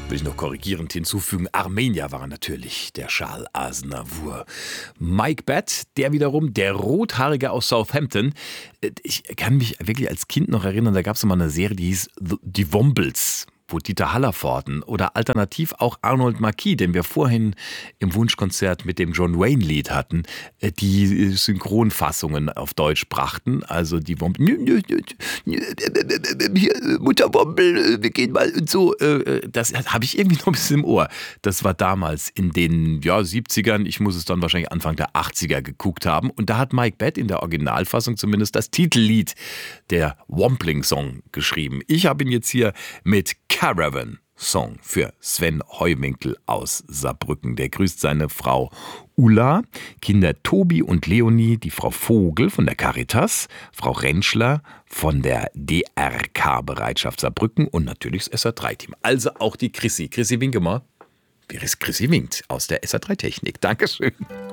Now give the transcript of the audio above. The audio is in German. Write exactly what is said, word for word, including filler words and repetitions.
Will ich noch korrigierend hinzufügen, Armenier waren natürlich der Charles Aznavour. Mike Batt, der wiederum, der Rothaarige aus Southampton. Ich kann mich wirklich als Kind noch erinnern, da gab es mal eine Serie, die hieß Die Wombles, wo Dieter Hallervorden oder alternativ auch Arnold Marquis, den wir vorhin im Wunschkonzert mit dem John Wayne-Lied hatten, die Synchronfassungen auf Deutsch brachten. Also die Wombel, Mutter Wombel, wir gehen mal und so. Das habe ich irgendwie noch ein bisschen im Ohr. Das war damals in den ja, siebzigern, ich muss es dann wahrscheinlich Anfang der achtziger geguckt haben. Und da hat Mike Batt in der Originalfassung zumindest das Titellied der Wompling-Song geschrieben. Ich habe ihn jetzt hier mit Caravan Song für Sven Heuwinkel aus Saarbrücken. Der grüßt seine Frau Ulla, Kinder Tobi und Leonie, die Frau Vogel von der Caritas, Frau Rentschler von der D R K-Bereitschaft Saarbrücken und natürlich das S R drei Team. Also auch die Chrissy. Chrissy, winke mal. Wer ist Chrissy winkt aus der S R drei Technik? Dankeschön.